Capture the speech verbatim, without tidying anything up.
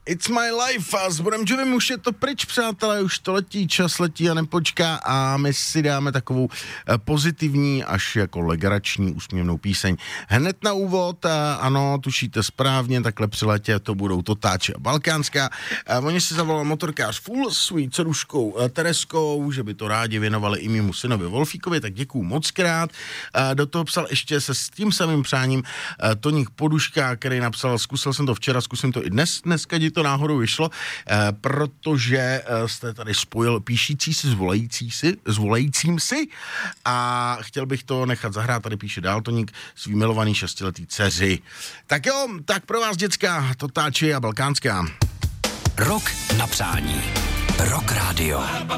It's my life a s Bonem Jovim už je to pryč, přátelé, už to letí, čas letí a nepočká a my si dáme takovou pozitivní až jako legrační úsměvnou píseň. Hned na úvod, a ano, tušíte správně, takhle při letě to budou Totáče a Balkánská. A oni si zavolal motorkář Ful s svojí dceruškou Tereskou, že by to rádi věnovali i mému synovi Wolfíkovi, tak děkuju moc krát. A do toho psal ještě se s tím samým přáním Toník Poduška, který napsal, zkusil jsem to včera, zkusím to i dnes, dneska to náhodou vyšlo, eh, protože eh, jste tady spojil píšící si s volající si, s volajícím si a chtěl bych to nechat zahrát, tady píše dál Toník, svý milovaný šestiletý dceři. Tak jo, tak pro vás dětská, Totáči a Balkánská. Rok na přání. Rock Radio.